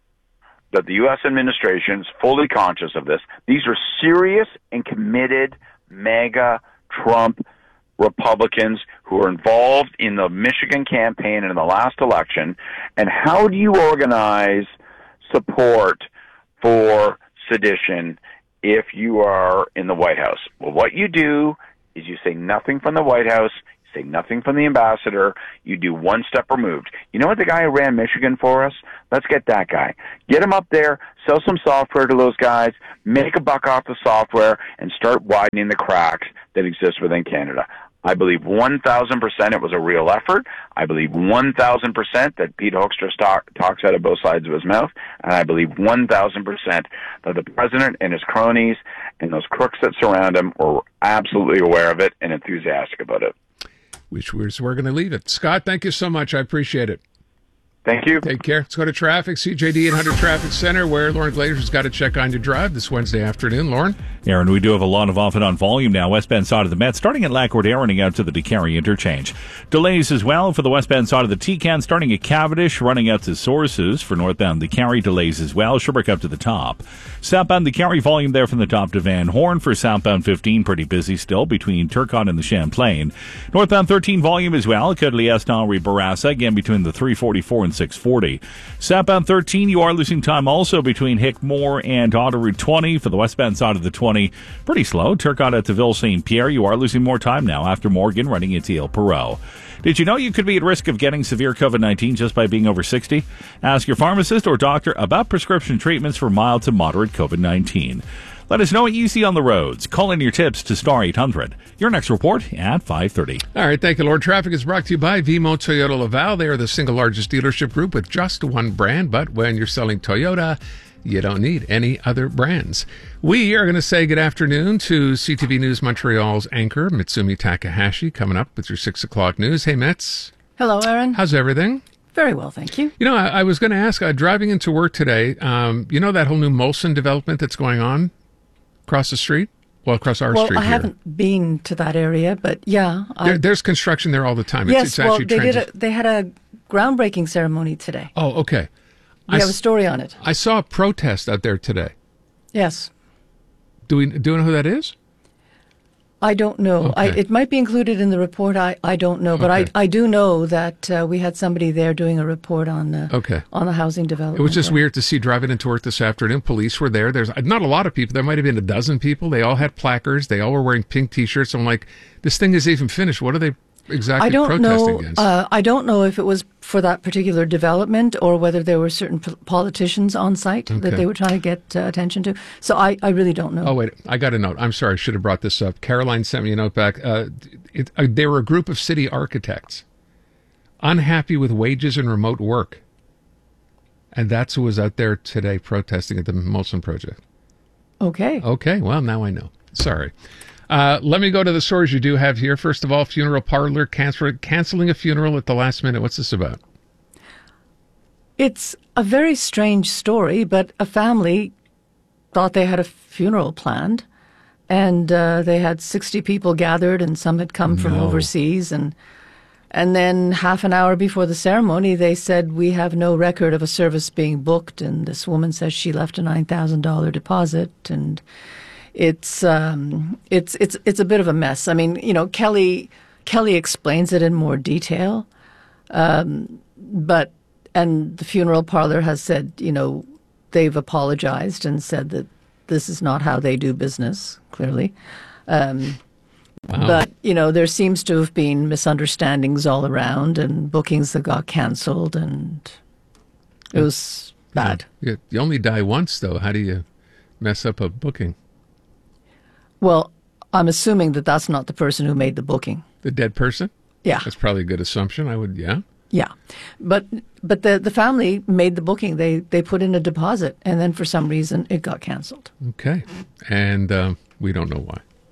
that the U S administration is fully conscious of this. These are serious and committed MAGA Trump Republicans who are involved in the Michigan campaign and in the last election. And how do you organize support for sedition if you are in the White House? Well, what you do is you say nothing from the White House, you say nothing from the ambassador, you do one step removed. You know what the guy who ran Michigan for us? Let's get that guy. Get him up there, sell some software to those guys, make a buck off the software, and start widening the cracks that exist within Canada. I believe one thousand percent it was a real effort. I believe one thousand percent that Pete Hoekstra talk, talks out of both sides of his mouth. And I believe one thousand percent that the president and his cronies and those crooks that surround him were absolutely aware of it and enthusiastic about it. Which we're, we're going to leave it. Scott, thank you so much. I appreciate it. Thank you. Take care. Let's go to traffic. C J D eight hundred Traffic Center, where Lauren Glazer's got to check on your drive this Wednesday afternoon. Lauren? Aaron, we do have a lot of off and on volume now. Westbound side of the Met, starting at Lac-Courtier, running out to the DeCarry interchange. Delays as well for the westbound side of the T-Can, starting at Cavendish, running out to Sources. For northbound DeCarry, delays as well. Sherbrooke up to the top. Southbound DeCarry, volume there from the top to Van Horn. For southbound fifteen, pretty busy still between Turcotte and the Champlain. Northbound thirteen, volume as well. Courtly-Est, Henri Bourassa, again between the three forty-four and six forty. Southbound thirteen, you are losing time also between Hickmore and Autoroute twenty. For the westbound side of the twenty, pretty slow. Turcotte to Ville Saint Pierre, you are losing more time now after Morgan running into Il Perrot. Did you know you could be at risk of getting severe COVID nineteen just by being over sixty? Ask your pharmacist or doctor about prescription treatments for mild to moderate COVID nineteen. Let us know what you see on the roads. Call in your tips to Star eight hundred. Your next report at five thirty. All right, thank you, Lord. Traffic is brought to you by Vimo Toyota Laval. They are the single largest dealership group with just one brand, but when you're selling Toyota, you don't need any other brands. We are going to say good afternoon to C T V News Montreal's anchor, Mitsumi Takahashi, coming up with your six o'clock news. Hey, Mits. Hello, Aaron. How's everything? Very well, thank you. You know, I, I was going to ask, uh, driving into work today, um, you know that whole new Molson development that's going on across the street? Well, across our well, street I here. haven't been to that area, but yeah. I, there, there's construction there all the time. Yes, it's, it's well, actually they, transi- did a, they had a groundbreaking ceremony today. Oh, okay. We I have a s- story on it. I saw a protest out there today. Yes. Do we do you know who that is? I don't know. I, Okay. it might be included in the report. I, I don't know. But Okay. I, I do know that uh, we had somebody there doing a report on uh, Okay. on the housing development. It was just there. weird to see driving into work this afternoon. Police were there. There's not a lot of people. There might have been a dozen people. They all had placards. They all were wearing pink T-shirts. I'm like, this thing is even finished. What are they exactly I don't protesting know. against? Uh, I don't know if it was for that particular development or whether there were certain p- politicians on site Okay. that they were trying to get uh, attention to. So I, I really don't know. Oh, wait. I got a note. I'm sorry. I should have brought this up. Caroline sent me a note back. Uh, it, uh, they were a group of city architects unhappy with wages and remote work. And that's who was out there today protesting at the Molson project. Okay. Okay. Well, now I know. Sorry. Uh, let me go to the stories you do have here. First of all, funeral parlor cancel- canceling a funeral at the last minute. What's this about? It's a very strange story, but a family thought they had a funeral planned, and uh, they had sixty people gathered, and some had come from No. overseas, and and then half an hour before the ceremony, they said, we have no record of a service being booked, and this woman says she left a nine thousand dollars deposit, and it's um, it's it's it's a bit of a mess. I mean, you know, Kelly Kelly explains it in more detail, um, but and the funeral parlor has said, you know, they've apologized and said that this is not how they do business. Clearly, um, Wow. but you know, there seems to have been misunderstandings all around and bookings that got canceled, and it was bad. You, you only die once, though. How do you mess up a booking? Well, I'm assuming that that's not the person who made the booking. The dead person? Yeah. That's probably a good assumption. I would, yeah. Yeah, but but the the family made the booking. They they put in a deposit, and then for some reason it got canceled. Okay. And um, we don't know why.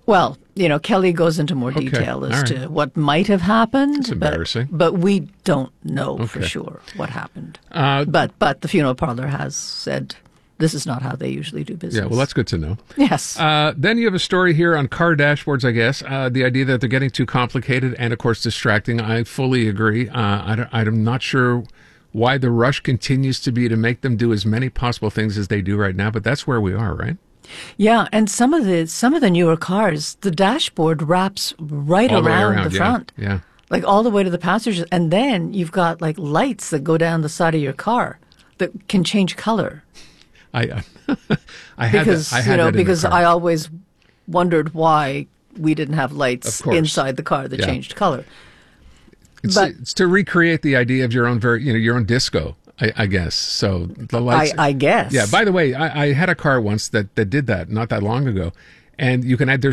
Well, you know, Kelly goes into more Okay. detail as All to right. what might have happened. That's embarrassing. But, but we don't know for Okay. sure what happened. Uh, but but the funeral parlor has said this is not how they usually do business. Yeah, well, that's good to know. Yes. Uh, then you have a story here on car dashboards, I guess. Uh, the idea that they're getting too complicated and, of course, distracting. I fully agree. Uh, I don't, I'm not sure why the rush continues to be to make them do as many possible things as they do right now, but that's where we are, right? Yeah, and some of the some of the newer cars, the dashboard wraps right All the way around, around, the yeah, front. yeah. Like all the way to the passengers. And then you've got like lights that go down the side of your car that can change color. I I had because that, I had you know that in the because car. I always wondered why we didn't have lights Of course. inside the car that Yeah. changed color. It's, but it's to recreate the idea of your own very, you know, your own disco, I, I guess. So the lights. I, I guess. Yeah. By the way, I, I had a car once that, that did that not that long ago, and you can add. There's